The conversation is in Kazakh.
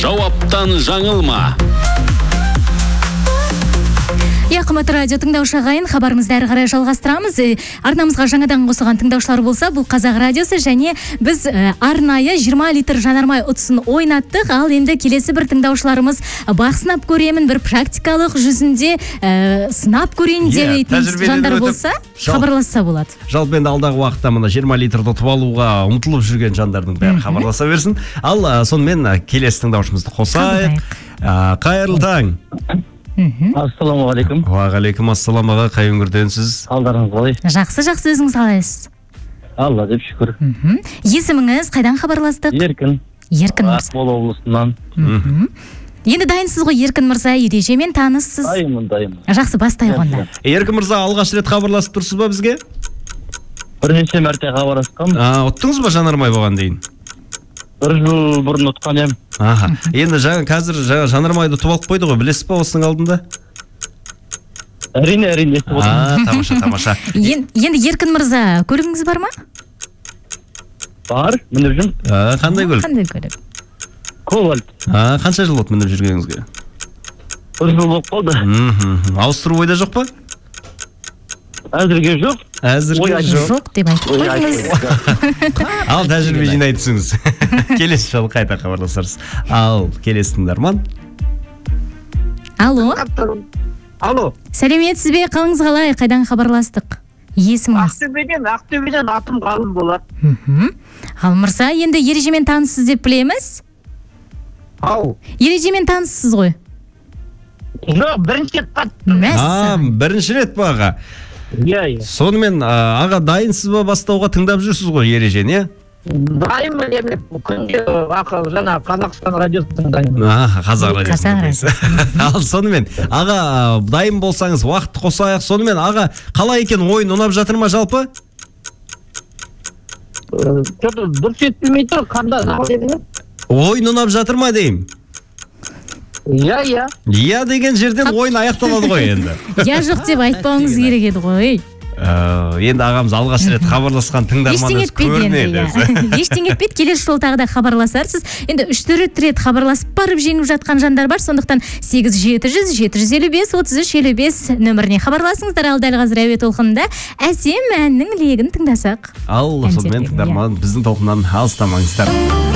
Жауаптан жаңылма. Қымбатты радио тыңдаушы ағайын, хабарымызды әрі қарай жалғастырамыз. Арнамызға жаңадан қосылған тыңдаушылар болса, бұл Қазақ радиосы, және біз арнайы 20 литр жанармай ұтысын ойнаттық. Ал енді келесі бір тыңдаушыларымыз бақ сынап көремін, бір практикалық жүзінде сынап көрейін дейтін жандар болса, хабарласса болады. Жалпы енді алдағы уақытта мына 20 литрді ұтып алуға ұмтылып жүрген жандардың бәрі хабарласа берсін. Ал сонымен келесі тыңдаушымызды қосайық. Қайырлы таң. Ассаламағалейкум. Уағалейкум ассалам аға, қай өңірденсіз? Қалдарыңыз қалай? Жақсы, өзіңіз қалайсыз? Алла деп шүкір. Есіміңіз, қайдан хабарластық? Еркін. Еркін мырза. Ақмола облысынан. Енді дайынсыз ғой Еркін мырза, ережемен таныссыз. Дайынмын. Жақсы, бастайық онда. Еркін мырза, алғаш рет хабарласып тұрсыз ба бізге? Бірнеше мәрте хабарласқам. Ұттыңыз ба жанармай болған дейін? 1 жыл бұрын ұтқан ем. Енді қазір жанармайды ұтып алып қойды ғой, білесіз ба осының алдында? Әрине естіп отырмын. Тамаша. Енді Еркін мырза, көлігіңіз бар ма? Бар, мініп жүрмін. Қандай көлік? Қандай көлік? Ковальт. Қанша жыл болды мініп жүргеніңізге? 1 жыл болып қалды. Ауыстыру ойда жоқ па? Әзірге жоқ. Жоқ деп айтып қойыңыз. Ал тәжірибе жинай түсіңіз. Келесі жолы қайта хабарласарсыз. Ал келесі тыңдарман. Алло. Сәлеметсіз бе, қалыңыз қалай? Қайдан хабарластық? Есіміңіз? Ақтөбеден атым Ғалым болады. Ғалым мырза, енді ережемен таныссыз деп білеміз? Ережемен таныссыз ғой? Жоқ, бірінші рет қаттым. Бірінші рет па аға? Сонымен аға дайынсыз ба, бастауға тыңдап жүрсіз ғой ережені, е? Дайынмын емеп, күнде жаңа Қазақстан радиосын тыңдаймын. Қазақ радиосын. Ал сонымен аға дайын болсаңыз уақыт қосайық. Сонымен аға қалай екен, ойын ұнап жатыр ма жалпы? Дұрыс естілмей тұр, қандай? Ойын ұнап жатыр ма деймін? Иә деген жерден ойын аяқталады ғой енді. Я жоқ деп айтпауыңыз керек еді ғой. Енді ағамыз алғаш рет хабарласқан тыңдарманымыз көрінеді. Ештеңе етпейді, келесі жолы тағы да хабарласарсыз. Енді 3-4 рет хабарласып барып жеңіп жатқан жандар бар, сондықтан 8-700-755-33-55 нөміріне хабарласыңыздар. Ал дәл қазір әуе толқынында әсем әннің легін тыңдасақ. Ал сонымен тыңдарман біздің толқыннан алыстамаңыздар.